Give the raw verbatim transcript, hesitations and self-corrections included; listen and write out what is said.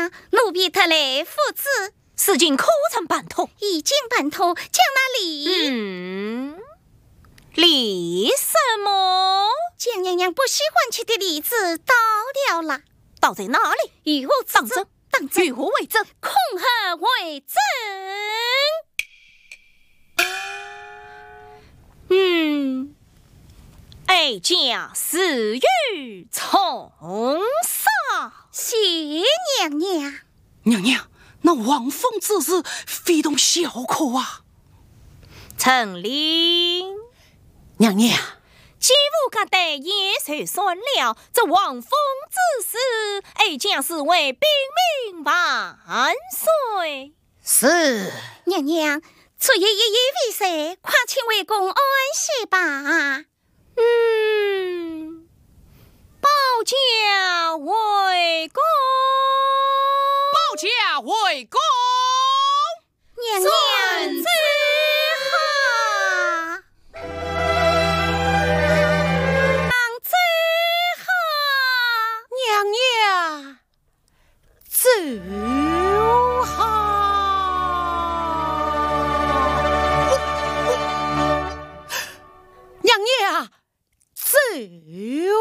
娘，奴婢特来父子， 事情可曾办妥？ 已经办妥，将那礼。 嗯，礼什么？ 将娘娘不喜欢吃的梨子倒了啦。 倒在哪里？ 与我当真，当真。 与我为证， 恐吓为证。 嗯，哀家死于从杀。 谢娘娘。 娘娘，那王凤之事非同小可啊！ 陈琳， 娘娘， 既无敢对叶谁算了，这王凤之事，哀家是为兵民万岁。 是娘娘，昨夜夜夜为谁？快请为公安息吧。 嗯，保驾为公， 保驾为公。 娘娘之好，娘之好， 娘娘，走。